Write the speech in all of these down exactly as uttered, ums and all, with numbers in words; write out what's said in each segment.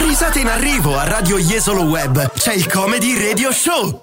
Risate in arrivo a Radio Jesolo Web. C'è il Comedy Radio Show.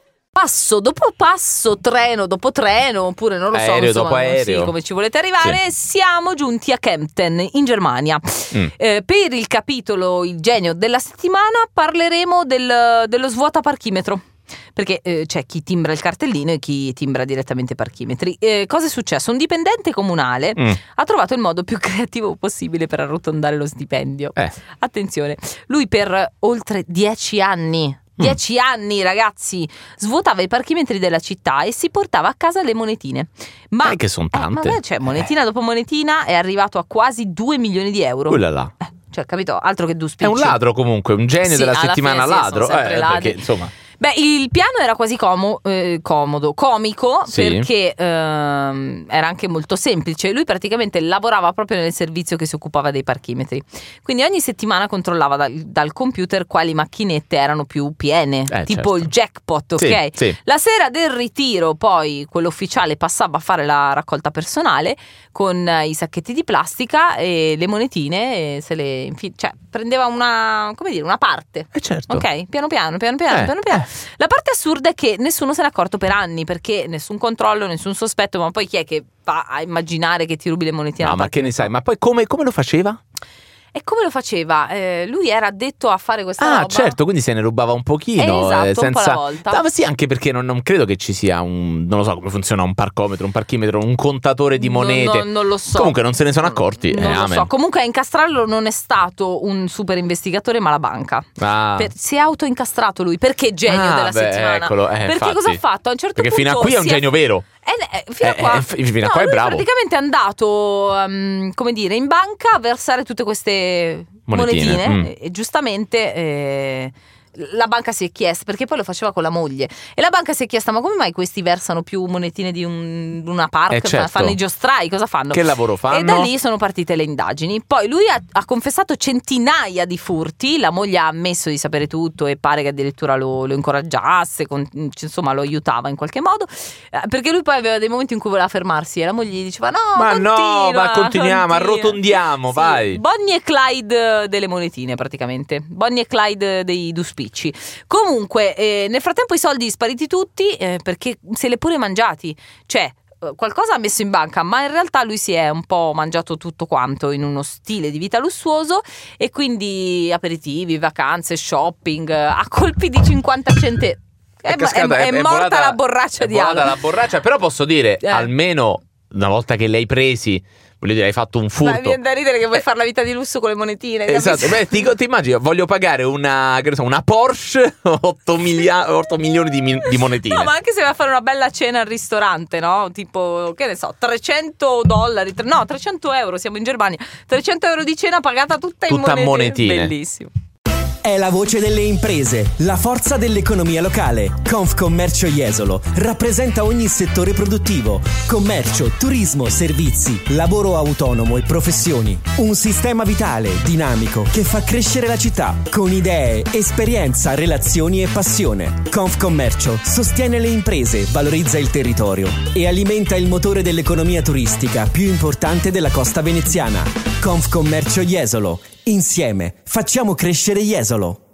Passo dopo passo, treno dopo treno, oppure non lo so, aereo insomma, dopo aereo. Sì, come ci volete arrivare, sì. Siamo giunti a Kempten, in Germania. Mm. Eh, per il capitolo Il genio della settimana parleremo del, dello svuotaparchimetro. Perché eh, c'è chi timbra il cartellino e chi timbra direttamente i parchimetri. Eh, cosa è successo? Un dipendente comunale mm. ha trovato il modo più creativo possibile per arrotondare lo stipendio. Eh. Attenzione, lui per oltre dieci anni Dieci mm. anni, ragazzi, svuotava i parchimetri della città e si portava a casa le monetine. Ma eh, che sono tante. Eh, ma cioè, monetina eh. dopo monetina è arrivato a quasi due milioni di euro. Ullala. Eh, cioè, capito? Altro che due spicci. È un ladro comunque, un genio sì, della settimana fine, ladro. Sì, eh, perché, insomma... Beh, il piano era quasi como, eh, comodo, comico, sì. Perché ehm, era anche molto semplice. Lui praticamente lavorava proprio nel servizio che si occupava dei parchimetri. Quindi ogni settimana controllava dal, dal computer quali macchinette erano più piene, eh, tipo certo. il jackpot, ok? Sì, sì. La sera del ritiro poi quello ufficiale passava a fare la raccolta personale con i sacchetti di plastica e le monetine e se le infi- cioè prendeva una, come dire, una parte. Eh certo. Ok, piano piano, piano piano, eh, piano piano. Eh. La parte assurda è che nessuno se n'è accorto per anni, perché nessun controllo, nessun sospetto, ma poi chi è che va a immaginare che ti rubi le monetine? No, ma che ne sai? Ma poi come, come lo faceva? E come lo faceva? Eh, lui era addetto a fare questa ah, roba. Ah, certo, quindi se ne rubava un pochino. Esatto, eh, senza... un po' alla volta. No, sì, anche perché non, non credo che ci sia un... Non lo so come funziona un parcometro, un parchimetro, un contatore di monete. Non, non, non lo so. Comunque non se ne sono accorti. Non eh, lo amen. so. Comunque a incastrarlo non è stato un super investigatore, ma la banca. Ah. Per, si è autoincastrato lui. Perché genio ah, della beh, settimana? Eccolo, eh, perché infatti. cosa ha fatto? A un certo perché punto fino a qui è un genio è... vero. Eh, eh, fino a qua, eh, fino a no, qua è lui bravo. praticamente è andato, um, come dire, in banca a versare tutte queste monetine, monetine mm. e, e giustamente eh, la banca si è chiesta, perché poi lo faceva con la moglie, e la banca si è chiesta: ma come mai questi versano più monetine di un, una park? Eh, certo. Fanno i giostrai, cosa fanno? Che lavoro fanno? E da lì sono partite le indagini. Poi lui ha, ha confessato centinaia di furti, la moglie ha ammesso di sapere tutto e pare che addirittura lo, lo incoraggiasse, con, insomma lo aiutava in qualche modo, eh, perché lui poi aveva dei momenti in cui voleva fermarsi e la moglie gli diceva: no, ma continua, no, ma continuiamo, continua. arrotondiamo, sì, vai. Bonnie e Clyde delle monetine, praticamente Bonnie e Clyde dei due spicci. Comunque eh, nel frattempo i soldi spariti tutti, eh, perché se li pure mangiati, cioè qualcosa ha messo in banca, ma in realtà lui si è un po' mangiato tutto quanto in uno stile di vita lussuoso, e quindi aperitivi, vacanze, shopping a colpi di cinquanta centesimi. È, è, cascata, è, è, è morta volata, la borraccia è di Alba. la borraccia, però posso dire eh. almeno una volta che l'hai presi, voglio dire, hai fatto un furto. Ma viene da ridere che vuoi eh. fare la vita di lusso con le monetine. Esatto, beh, ti, ti immagini, voglio pagare una, che ne so, una Porsche otto milioni di, di monetine. No, ma anche se vai a fare una bella cena al ristorante, no? Tipo, che ne so, trecento dollari, no, trecento euro, siamo in Germania, trecento euro di cena pagata tutta in tutta monetine. Bellissimo. È la voce delle imprese, la forza dell'economia locale. Confcommercio Jesolo rappresenta ogni settore produttivo: commercio, turismo, servizi, lavoro autonomo e professioni. Un sistema vitale, dinamico, che fa crescere la città con idee, esperienza, relazioni e passione. Confcommercio sostiene le imprese, valorizza il territorio e alimenta il motore dell'economia turistica più importante della costa veneziana. Confcommercio Jesolo. Insieme facciamo crescere Jesolo.